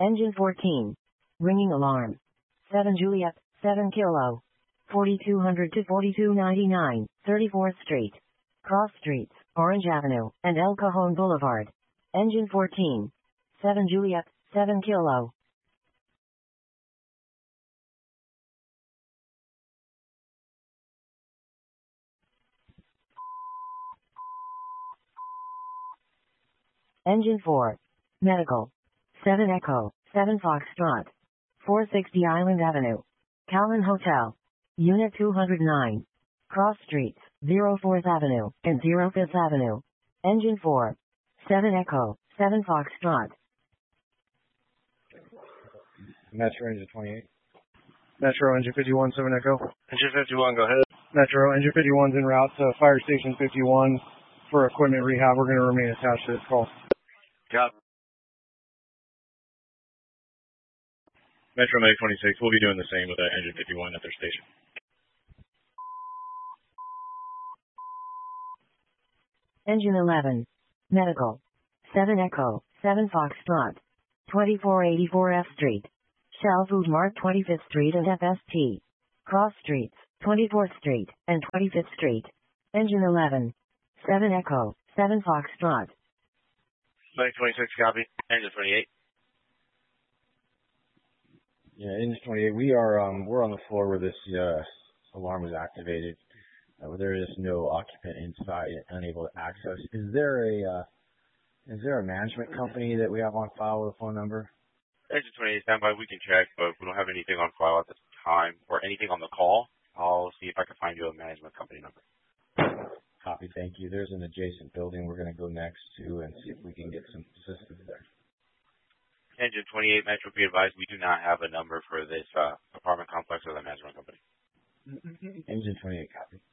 Engine 14. Ringing alarm. 7 Juliet, 7 Kilo. 4200 to 4299, 34th Street. Cross Streets, Orange Avenue, and El Cajon Boulevard. Engine 14. 7 Juliet, 7 Kilo. Engine 4. Medical. 7 Echo, 7 Foxtrot. 460 Island Avenue. Calman Hotel. Unit 209. Cross Streets, 04th Avenue, and 05th Avenue. Engine 4. 7 Echo, 7 Foxtrot. Metro Engine 28. Metro Engine 51, 7 Echo. Engine 51, go ahead. Metro Engine 51's en route to Fire Station 51 for equipment rehab. We're going to remain attached to this call. Copy. Metro Medic 26, we'll be doing the same with Engine 51 at their station. Engine 11. Medical. 7 Echo, 7 Foxtrot. 2484 F Street. Shell Food Mart 25th Street and FST. Cross Streets, 24th Street, and 25th Street. Engine 11. 7 Echo, 7 Foxtrot. Medic 26, copy. Engine 28. Yeah, Engine 28. We're on the floor where this alarm was activated. There is no occupant inside, unable to access. Is there a management company that we have on file with a phone number? Engine 28 standby. We can check, but we don't have anything on file at this time or anything on the call. I'll see if I can find you a management company number. Copy. Thank you. There's an adjacent building we're going to go next to and see if we can get some assistance there. Engine 28, Metro, be advised, we do not have a number for this apartment complex or the management company. Engine 28, copy.